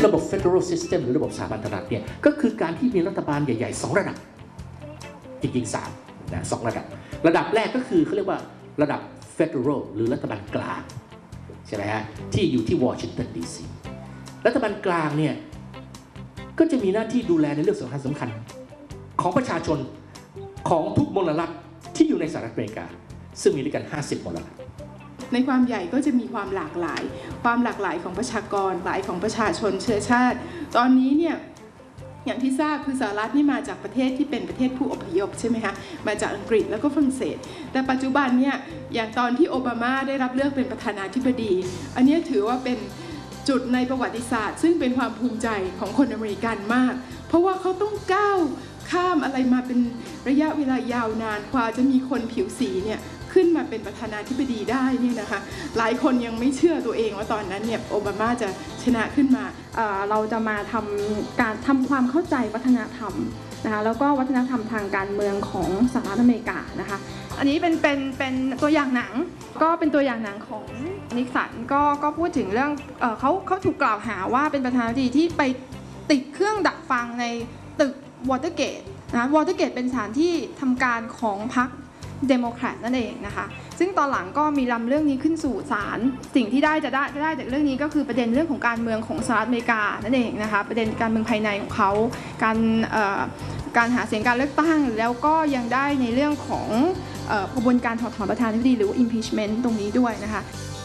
ระบบ Federal System หรือระบบสถาบันรัฐเนี่ยก็คือการที่มีรัฐบาลใหญ่ๆ2ระดับจริงๆ3นะ2ระดับแรกก็คือเขาเรียกว่าระดับ Federal หรือรัฐบาลกลางใช่ไหมฮะที่อยู่ที่วอชิงตันดีซีรัฐบาลกลางเนี่ยก็จะมีหน้าที่ดูแลในเรื่องสำคัญของประชาชนของทุกมลรัฐที่อยู่ในสหรัฐอเมริกาซึ่งมีด้วยกัน50มลรัฐในความใหญ่ก็จะมีความหลากหลายของประชากรหลายของประชาชนเชื้อชาติตอนนี้เนี่ยอย่างที่ทราบคือสหรัฐนี่มาจากประเทศที่เป็นประเทศผู้อพยพใช่ไหมคะมาจากอังกฤษแล้วก็ฝรั่งเศสแต่ปัจจุบันเนี่ยอย่างตอนที่โอบามาได้รับเลือกเป็นประธานาธิบดีอันนี้ถือว่าเป็นจุดในประวัติศาสตร์ซึ่งเป็นความภูมิใจของคนอเมริกันมากเพราะว่าเขาต้องก้าวข้ามอะไรมาเป็นระยะเวลายาวนานกว่าจะมีคนผิวสีเนี่ยขึ้นมาเป็นประธานาธิบดีได้เนี่ยนะคะหลายคนยังไม่เชื่อตัวเองว่าตอนนั้นเนี่ยโอบามาจะชนะขึ้นมาเราจะมาทำความเข้าใจวัฒนธรรมนะคะแล้วก็วัฒนธรรมทางการเมืองของสหรัฐอเมริกานะคะอันนี้เป็นตัวอย่างหนังก็เป็นตัวอย่างหนังของนิกสันก็พูดถึงเรื่องเขาถูกกล่าวหาว่าเป็นประธานาธิบดีที่ไปติดเครื่องดักฟังในตึกวอเตอร์เกตนะวอเตอร์เกตเป็นสถานที่ทำการของพรรคเดโมแครตนั่นเองนะคะซึ่งตอนหลังก็มีนำเรื่องนี้ขึ้นสู่ศาลสิ่งที่ได้จากเรื่องนี้ก็คือประเด็นเรื่องของการเมืองของสหรัฐอเมริกานั่นเองนะคะประเด็นการเมืองภายในของเขาการหาเสียงการเลือกตั้งแล้วก็ยังได้ในเรื่องของกระบวนการถอดถอนประธานาธิบดีหรือว่า impeachment ตรงนี้ด้วยนะคะ